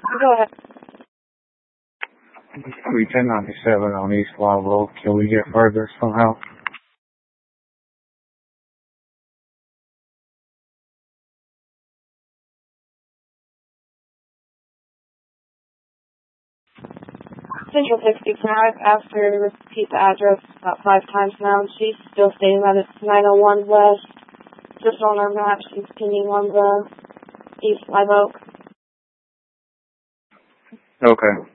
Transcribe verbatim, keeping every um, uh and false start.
Go ahead. three ten ninety-seven on East Live Road. Can we get further somehow? Central sixty-five, asked her to repeat the address about five times now, and she's still stating that it's nine oh one West. Just on our map, she's pinning on the East Live Oak. Okay.